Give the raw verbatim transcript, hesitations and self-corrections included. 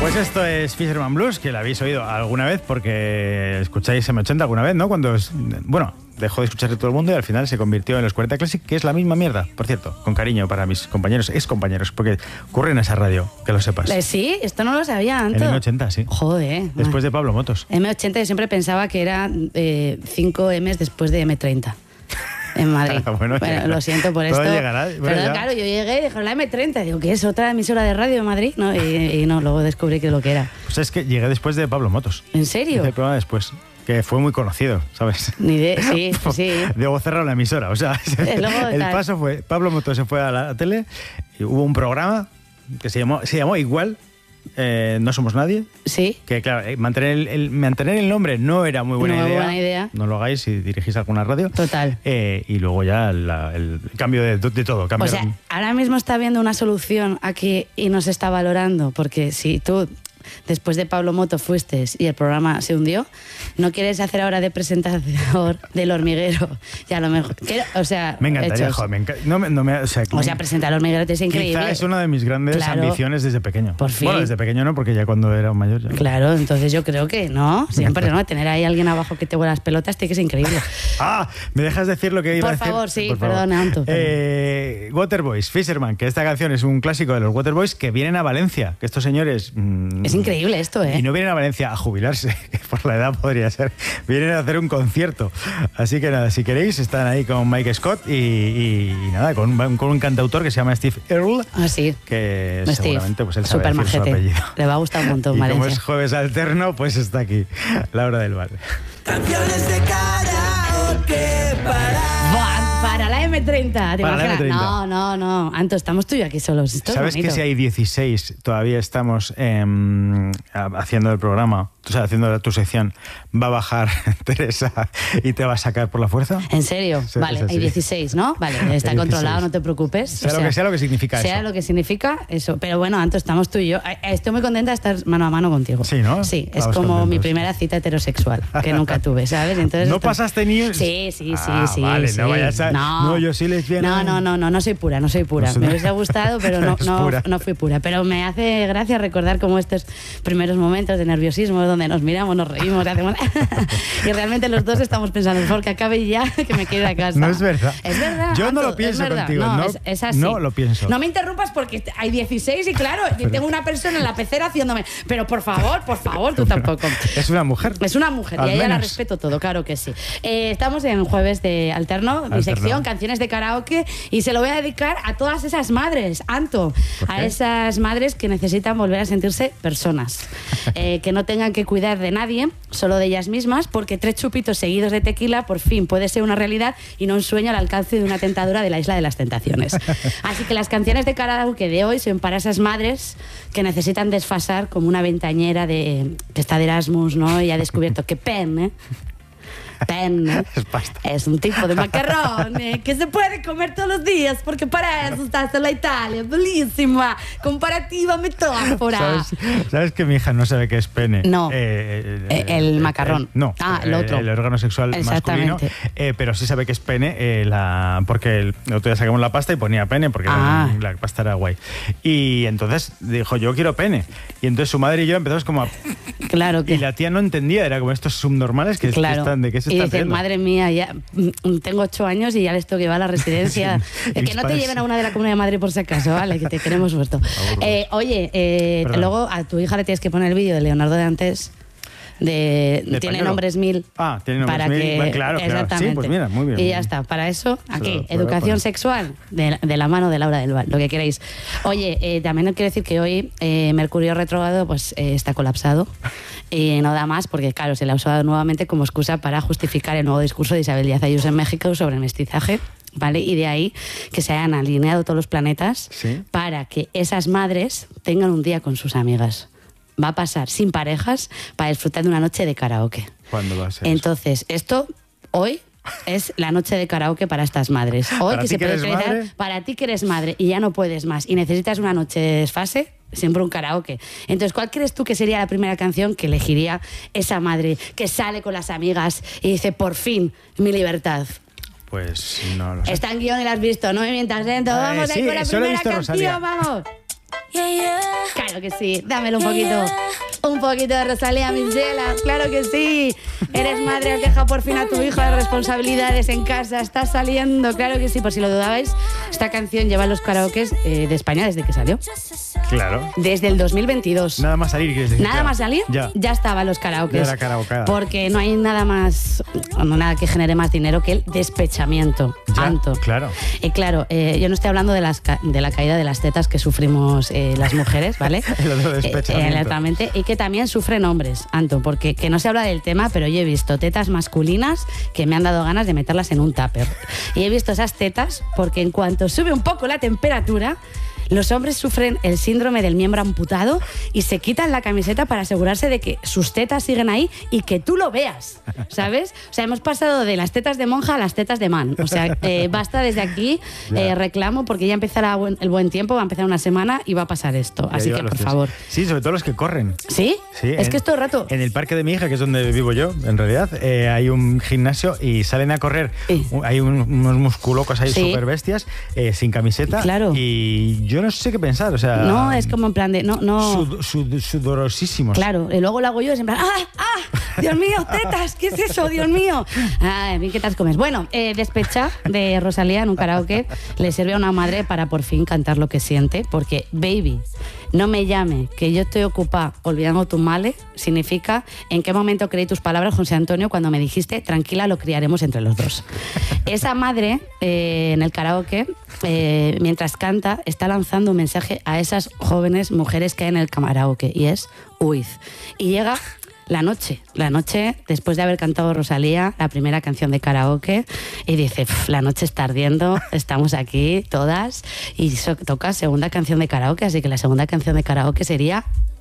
Pues esto es Fisherman Blues, que la habéis oído alguna vez porque escucháis eme ochenta alguna vez, ¿no? Cuando, es, bueno, dejó de escucharse todo el mundo y al final se convirtió en los cuarenta Classic, que es la misma mierda, por cierto, con cariño para mis compañeros, ex compañeros, porque ocurre en esa radio, que lo sepas. Eh, sí, esto no lo sabía antes. En eme ochenta, sí. Joder. Después de Pablo Motos. eme ochenta yo siempre pensaba que era eh, cinco emes después de eme treinta. En Madrid. bueno, bueno, lo siento por esto. Llegará, bueno, pero ya. claro, yo llegué y dije, la eme treinta. Digo, ¿qué es? ¿Otra emisora de radio de Madrid? ¿No? Y, y no, luego descubrí que lo que era. Pues es que llegué después de Pablo Motos. ¿En serio? Hice el programa después, que fue muy conocido, ¿sabes? Ni de... Sí, sí. Luego cerraron la emisora, o sea, luego, el tal. paso fue, Pablo Motos se fue a la tele y hubo un programa que se llamó, se llamó igual, eh, No Somos Nadie. Sí. Que claro, eh, mantener, el, el, mantener el nombre no era muy buena, no, idea. buena idea. No lo hagáis si dirigís alguna radio. Total. Eh, y luego ya la, el cambio de, de todo. Cambio O sea, ahora mismo está habiendo una solución aquí y no se está valorando, porque si tú después de Pablo Moto fuiste y el programa se hundió, ¿no quieres hacer ahora de presentador del Hormiguero? Y a lo mejor, quiero, o sea, me encantaría, hechos. joder, me enca no, me, no me, o sea, o sea, presentar al Hormiguero te es increíble. Quizá es una de mis grandes claro, ambiciones desde pequeño. Por fin. Bueno, desde pequeño no, porque ya cuando era un mayor ya. Claro, entonces yo creo que no, siempre no, tener ahí alguien abajo que te huela las pelotas tiene que ser increíble. Ah, ¿me dejas decir lo que iba por a decir? Favor, sí, por favor, perdón, Anto. Eh, Waterboys, Fisherman, que esta canción es un clásico de los Waterboys que vienen a Valencia, que estos señores... Mmm, es increíble esto, ¿eh? Y no vienen a Valencia a jubilarse, que por la edad podría ser, vienen a hacer un concierto. Así que nada, si queréis, están ahí con Mike Scott y, y, y nada, con, con un cantautor que se llama Steve Earle. Ah, sí. Que Steve, seguramente pues él sabe decir majete. su apellido. Le va a gustar un montón, y Valencia. como es jueves alterno, pues está aquí, la hora del bar. Canciones de karaoke para... Buah, para la eme treinta, ¿te Para la imaginas? eme treinta. No, no, no. Anto, estamos tú y yo aquí solos. Esto ¿Sabes es bonito. que si hay dieciséis todavía estamos eh, haciendo el programa, o sea, haciendo tu sección, va a bajar Teresa y te va a sacar por la fuerza? ¿En serio? Sí, vale, es así. hay dieciséis, ¿no? Vale, está dieciséis. controlado, no te preocupes. Sea, O lo que sea lo que significa sea eso. lo que significa eso. Pero bueno, Anto, estamos tú y yo. Estoy muy contenta de estar mano a mano contigo. Sí, ¿no? Sí, es Estamos como contentos. mi primera cita heterosexual, que nunca tuve, ¿sabes? Entonces, ¿No esto- pasaste ni...? Sí, sí, sí, Ah, sí. vale, sí. no vayas a... No. No, yo sí lesbiana. No, no, no, no, no soy pura, no soy pura. No soy- Me hubiese gustado, pero no, Eres no, pura. no fui pura. Pero me hace gracia recordar como estos primeros momentos de nerviosismo donde nos miramos, nos reímos, hacemos... y realmente los dos estamos pensando, por que acabe ya, que me quiero ir a casa. No es verdad. Es verdad. Yo no Anto, lo pienso es verdad. contigo, No, no- es, es así. no lo pienso. No me interrumpas porque hay dieciséis y claro, yo tengo una persona en la pecera haciéndome... Pero por favor, por favor, tú tampoco. Es una mujer. Es una mujer Al y a ella la menos. respeto todo, claro que sí. Eh, estamos en jueves de Alterno, mi Alterno. sección, canciones de karaoke, y se lo voy a dedicar a todas esas madres, Anto, ¿Por a qué? esas madres que necesitan volver a sentirse personas, eh, que no tengan que cuidar de nadie, solo de ellas mismas, porque tres chupitos seguidos de tequila por fin puede ser una realidad y no un sueño al alcance de una tentadura de la Isla de las Tentaciones. Así que las canciones de karaoke de hoy son para esas madres que necesitan desfasar como una ventañera de, que está de Erasmus, ¿no? Y ha descubierto que pen, ¿eh? Pen Es pasta. es un tipo de macarrón eh, que se puede comer todos los días porque para eso está en la Italia. Bellísima, comparativa metáfora. ¿Sabes, ¿Sabes que mi hija no sabe qué es pene? No. Eh, Eh, el macarrón. no. Ah, el otro. El, órgano sexual masculino. Exactamente. Eh, pero sí sabe que es pene, eh, la, porque el, el otro día sacamos la pasta y ponía pene, porque Ah. la, la pasta era guay. Y entonces dijo, yo quiero pene. Y entonces su madre y yo empezamos como a... Claro que. Y la tía no entendía, era como estos subnormales que, que Claro. están, ¿de qué se y están dices, riendo? madre mía, ya mm, tengo ocho años y ya les tengo que llevar a la residencia. Sí. Es que no te Mis lleven a padres- una de la Comunidad de Madrid por si acaso, ¿vale? Que te queremos muerto. Eh, oye, eh, Perdón. luego a tu hija le tienes que poner el vídeo de Leonardo de antes. De, ¿De tiene pañuelo? nombres mil. Ah, tiene nombres para mil. Que, Bueno, claro, claro. exactamente. Sí, pues mira, muy bien, Y muy ya bien. está. Para eso, Se aquí, lo- lo voy a educación poner. sexual de, de la mano de Laura del Val, lo que queréis. Oye, eh, también quiero decir que hoy eh, Mercurio retrógrado pues eh, está colapsado y no da más porque, claro, se le ha usado nuevamente como excusa para justificar el nuevo discurso de Isabel Díaz Ayuso en México sobre el mestizaje. ¿Vale? Y de ahí que se hayan alineado todos los planetas Sí. para que esas madres tengan un día con sus amigas. Va a pasar sin parejas para disfrutar de una noche de karaoke. ¿Cuándo va a ser eso? Entonces, esto hoy es la noche de karaoke para estas madres. Hoy ¿Para que ti se que puede eres utilizar madre? para ti que eres madre y ya no puedes más y necesitas una noche de desfase, siempre un karaoke. Entonces, ¿cuál crees tú que sería la primera canción que elegiría esa madre que sale con las amigas y dice, por fin, mi libertad? Pues no lo sé. Está en guión y la has visto, no me mientas dentro. Eh, Vamos sí, ahí con la solo he primera visto canción, Rosalía. vamos. Yeah, yeah. Claro que sí, dámelo un poquito. Un poquito de Rosalía, Michela, claro que sí. Eres madre, has dejado por fin a tu hijo las responsabilidades en casa, estás saliendo, claro que sí. Por si lo dudabais, esta canción lleva los karaokes eh, de España desde que salió. Claro. Desde el dos mil veintidós. Nada más salir, ¿quieres decir? Nada Claro. más salir, Ya. ya estaba en los karaokes. Ya era karaokeada. Porque no hay nada más, no, nada que genere más dinero que el despechamiento. Ya, Tanto. claro. Y claro, eh, yo no estoy hablando de, las ca- de la caída de las tetas que sufrimos eh, las mujeres, ¿vale? El otro despechamiento. Eh, exactamente. Y que también sufren hombres, Anto, porque que no se habla del tema, pero yo he visto tetas masculinas que me han dado ganas de meterlas en un tupper. Y he visto esas tetas porque en cuanto sube un poco la temperatura, los hombres sufren el síndrome del miembro amputado y se quitan la camiseta para asegurarse de que sus tetas siguen ahí y que tú lo veas, ¿sabes? O sea, hemos pasado de las tetas de monja a las tetas de man. O sea, eh, basta desde aquí, eh, reclamo, porque ya empezará buen- el buen tiempo, va a empezar una semana y va a pasar esto. Ya Así lleva que, los por tres. favor. Sí, sobre todo los que corren. ¿Sí? Sí, es en- que es todo el rato. En el parque de mi hija, que es donde vivo yo, en realidad, eh, hay un gimnasio y salen a correr. Sí. Un- Hay un- unos musculocos ahí Sí. súper bestias, eh, sin camiseta. Claro. Y yo no sé qué pensar, o sea... No, es como en plan de... No, no. sud- sud- sudorosísimos. Claro, y luego lo hago yo, es en plan, ¡ah, ah! ¡Dios mío, tetas! ¿Qué es eso, Dios mío? Ay, bien, ¿qué tal comes? Bueno, eh, Despecha, de Rosalía en un karaoke, le sirve a una madre para por fin cantar lo que siente, porque, baby, no me llame, que yo estoy ocupada olvidando tu male, significa en qué momento creí tus palabras, José Antonio, cuando me dijiste, tranquila, lo criaremos entre los dos. Esa madre, eh, en el karaoke, eh, mientras canta, está lanzando un mensaje a esas jóvenes mujeres que hay en el karaoke, y es, huid. Y llega la noche, la noche después de haber cantado Rosalía, la primera canción de karaoke, y dice, "Pf, la noche está ardiendo, estamos aquí todas", y so- toca segunda canción de karaoke, así que la segunda canción de karaoke sería